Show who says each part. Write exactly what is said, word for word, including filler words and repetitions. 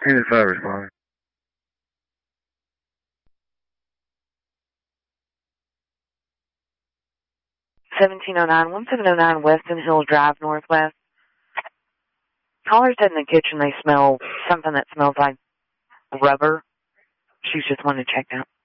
Speaker 1: ten to five responding.
Speaker 2: seventeen oh nine, one seven oh nine Weston Hill Drive, Northwest. Caller's in the kitchen. They smell something that smells like rubber. She's just wanting to check out.